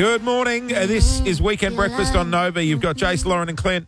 Good morning. This is Weekend Breakfast on Nova. You've got Jace, Lauren and Clint.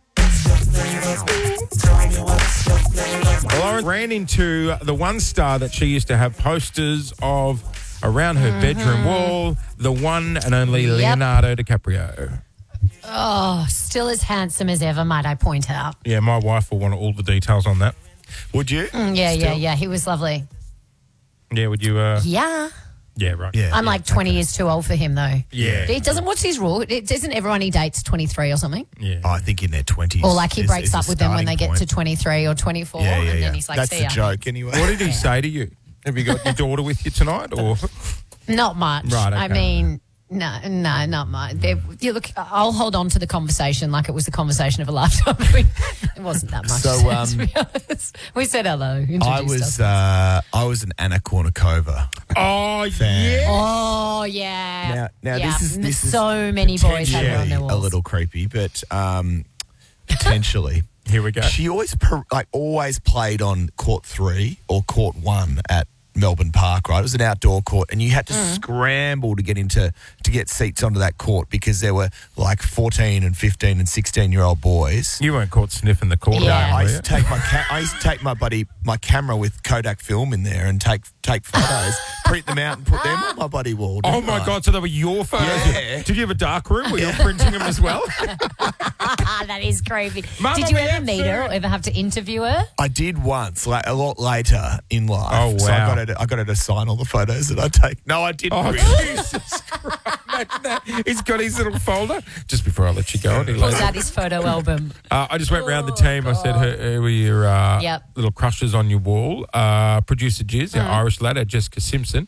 Lauren ran into the one star that she used to have posters of around her bedroom wall, the one and only Leonardo DiCaprio. Oh, still as handsome as ever, might I point out. Yeah, my wife will want all the details on that. Would you? Yeah. He was lovely. Yeah, would you? Yeah. Yeah, right. Yeah. I'm like 20 years too old for him, though. Yeah. He doesn't, what's his rule? Isn't everyone he dates 23 or something? Yeah. I think in their 20s. Or like he breaks is up a with them when they starting get to point. 23 or 24 Yeah. and then he's like, That's see the ya. joke anyway. What did he say to you? Have you got your daughter with you tonight? Or Not much. Right, okay. I mean, no, not much. I'll hold on to the conversation like it was the conversation of a lifetime. It wasn't that much. So, to be honest. We said hello. Introduced us. I was an Anna Kournikova oh fan. yeah. Oh, yeah. Now yeah. this is so many boys had her on their potentially walls. a little creepy, but potentially. Here we go. She always played on court 3 or court 1 at Melbourne Park, right? It was an outdoor court, and you had to scramble to get seats onto that court because there were like 14 and 15 and 16-year-old boys. You weren't caught sniffing the corner. Yeah. I were used you? to take my camera with Kodak film in there and take photos, print them out and put them on my bloody wall. Oh didn't my I? God! So they were your photos. Yeah. Did you have a dark room where you're printing them as well? That is creepy. Mama, Did you we ever have meet her or ever have to interview her? I did once, like a lot later in life. Oh, So wow. I got her to sign all the photos that I take. No, I didn't. Oh, really. Jesus Christ. Imagine that. He's got his little folder. Just before I let you go. Pulls out his photo album. I just went round the team. I said, who were your Yep. little crushes on your wall? Producer Jiz, our Irish lad, Jessica Simpson.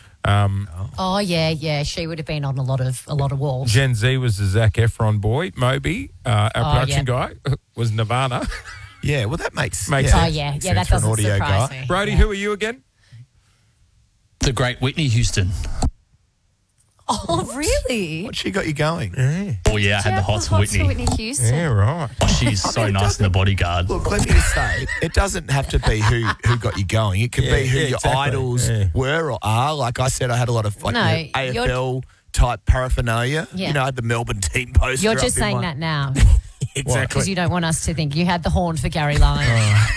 Oh, yeah. She would have been on a lot of walls. Gen Z was the Zac Efron boy. Moby, our production guy, was Nirvana. Yeah, well, that makes Makes sense. Oh, yeah. Makes Yeah, sense that for an doesn't audio surprise guy. me. Brody, Yeah. who are you again? The great Whitney Houston. Oh, really? What she got you going? Oh, yeah, I had the hots for Whitney. Whitney Houston. Yeah, right. Oh, she's so nice in The Bodyguard. Look, let me just say, it doesn't have to be who got you going. It could be who yeah, your exactly. idols Yeah. were or are. Like I said, I had a lot of No, AFL type paraphernalia. Yeah. You know, I had the Melbourne team poster. You're up just in saying my- that now Exactly. because you don't want us to think you had the horn for Gary Lyon.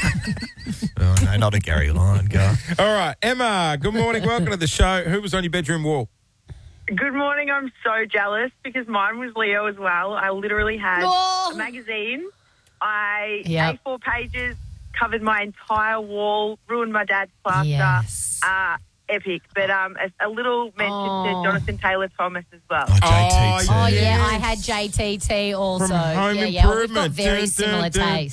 Oh, no, not a Gary Lyon guy. All right, Emma, good morning. Welcome to the show. Who was on your bedroom wall? Good morning. I'm so jealous because mine was Leo as well. I literally had Oh. a magazine. Yep. A4 pages, covered my entire wall, ruined my dad's plaster. Yes. Epic. But a little mention to Jonathan Taylor Thomas as well. Oh, JTT. Oh, yeah, Yes. I had JTT also. From Home We've Improvement. got very similar tastes.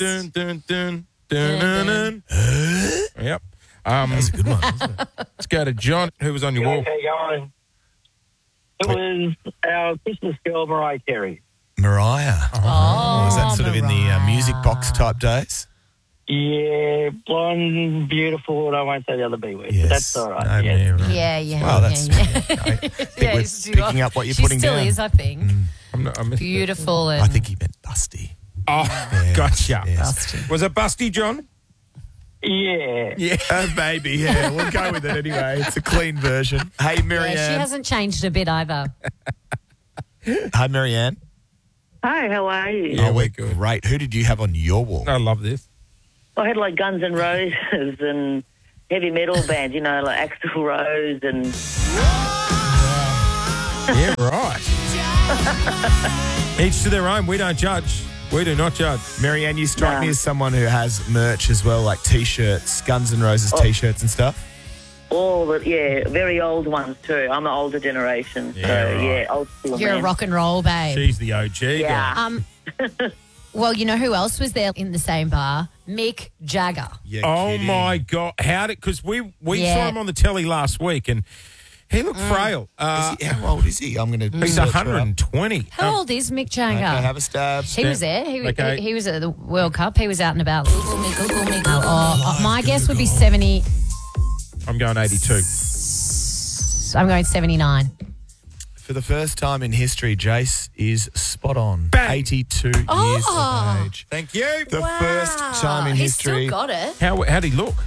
Yep. That's a good one, wasn't it? Let's go to John. Who was on your wall? Okay, going. It was our Christmas girl, Mariah Carey. Mariah. Oh, Was that sort of in the music box type days? Yeah, blonde, beautiful, and I won't say the other B word, Yes. but that's all right. No, yeah. right. Yeah. Well, that's yeah. I think we're she picking up what you're she putting still down. is, I think. I missed it. Beautiful and I think he meant busty. Oh, gotcha. Yes. busty. Was it Busty, John? Yeah. Yeah, maybe. Yeah, we'll go with it anyway. It's a clean version. Hey, Yeah, Marianne. she hasn't changed a bit either. Hi, Marianne. Hi, how are you? Yeah, Oh, we're we're good. great. Who did you have on your wall? I love this. I had like Guns N' Roses and heavy metal bands, you know, like Axl Rose and Yeah, right. Each to their own. We don't judge. We do not judge. Marianne, you strike me as someone who has merch as well, like T-shirts, Guns N' Roses T-shirts and stuff. all the, very old ones too. I'm the older generation. Yeah, so, right. old school. You're a man. rock and roll babe. She's the OG. Yeah. girl. Well, you know who else was there in the same bar? Mick Jagger. Yeah, Oh, kidding. my God. How did... Because we Yeah. saw him on the telly last week and he looked frail. How old is he? I'm going to. He's 120. How old is Mick Jagger? Okay, have a stab. He was there. Okay. He was at the World Cup. He was out and about. My guess would be 70. I'm going 82. I'm going 79. For the first time in history, Jace is spot on. Bang. 82 years of age. Thank you. The first time in He's history. still got it. How'd he look?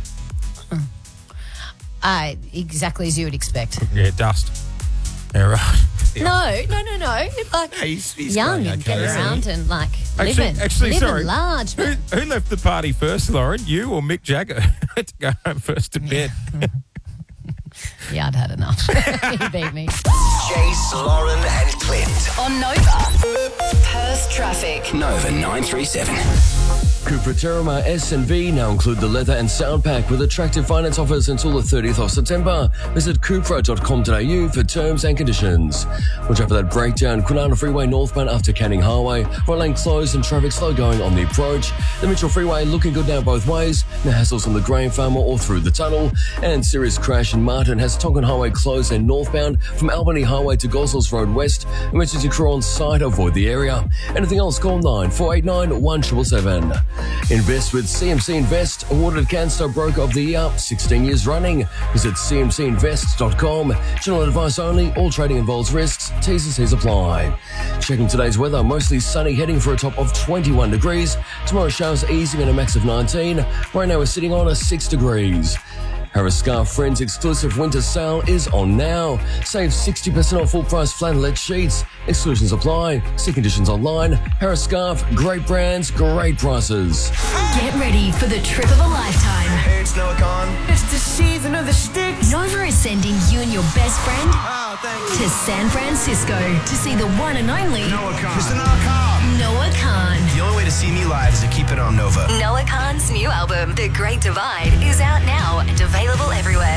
Exactly as you would expect. Yeah, dust. Yeah, right. No. know, like He's young going and okay, get isn't around he? and like Actually, living sorry. large. Who left the party first, Lauren? You or Mick Jagger? To go home first to bed. Yeah, I'd had enough. He beat me. Jace, Lauren, and Clint. On Nova. Perth traffic. Nova 937. Cupra Terramar S and V now include the leather and sound pack with attractive finance offers until the 30th of September. Visit cupra.com.au for terms and conditions. Watch out for that breakdown. Kwinana Freeway northbound after Canning Highway. Right lane closed and traffic slow going on the approach. The Mitchell Freeway looking good now both ways. No hassles on the Grain Farmer or through the tunnel. And serious crash in Martin has Tonkin Highway closed and northbound from Albany Highway to Gossells Road West. Emergency crew on site, avoid the area. Anything else, call 9489 1777. Invest with CMC Invest, awarded Canstow Broker of the Year 16 years running. Visit cmcinvest.com. General advice only, all trading involves risks, T's and C's apply. Checking today's weather, mostly sunny, heading for a top of 21 degrees. Tomorrow showers easing at a max of 19. Right now we're sitting on a 6 degrees. Harris Scarf Friends exclusive winter sale is on now. Save 60% off full price flannelette sheets. Exclusions apply. See conditions online. Harris Scarf, great brands, great prices. Get ready for the trip of a lifetime. Hey, it's Noah Khan. It's the season of the sticks. Nova is sending you and your best friend Oh, to San Francisco to see the one and only Noah Khan. Mr. Noah Khan. Noah Khan. The only way to see me live is to keep it on Nova. Noah Khan's new album, The Great Divide, is out now and available everywhere.